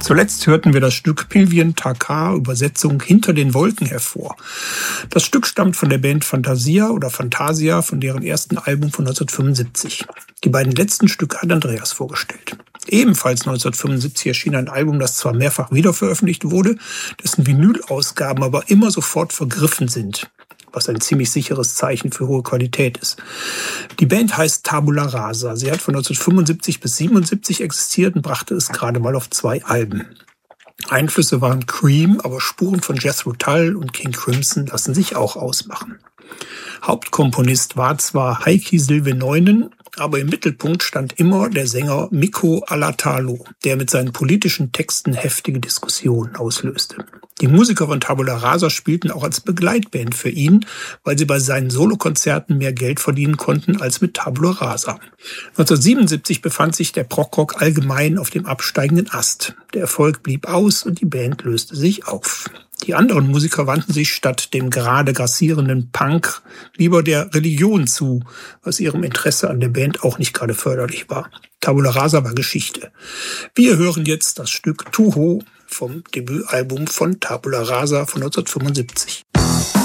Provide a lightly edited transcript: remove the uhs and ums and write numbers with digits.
Zuletzt hörten wir das Stück Pilvien Takar, Übersetzung Hinter den Wolken, hervor. Das Stück stammt von der Band Fantasia oder Fantasia, von deren ersten Album von 1975. Die beiden letzten Stücke hat Andreas vorgestellt. Ebenfalls 1975 erschien ein Album, das zwar mehrfach wiederveröffentlicht wurde, dessen Vinylausgaben aber immer sofort vergriffen sind, was ein ziemlich sicheres Zeichen für hohe Qualität ist. Die Band heißt Tabula Rasa. Sie hat von 1975 bis 1977 existiert und brachte es gerade mal auf 2 Alben. Einflüsse waren Cream, aber Spuren von Jethro Tull und King Crimson lassen sich auch ausmachen. Hauptkomponist war zwar Heikki Silvennoinen, aber im Mittelpunkt stand immer der Sänger Mikko Alatalo, der mit seinen politischen Texten heftige Diskussionen auslöste. Die Musiker von Tabula Rasa spielten auch als Begleitband für ihn, weil sie bei seinen Solokonzerten mehr Geld verdienen konnten als mit Tabula Rasa. 1977 befand sich der Prog-Rock allgemein auf dem absteigenden Ast. Der Erfolg blieb aus und die Band löste sich auf. Die anderen Musiker wandten sich statt dem gerade grassierenden Punk lieber der Religion zu, was ihrem Interesse an der Band auch nicht gerade förderlich war. Tabula Rasa war Geschichte. Wir hören jetzt das Stück Tuho vom Debütalbum von Tabula Rasa von 1975.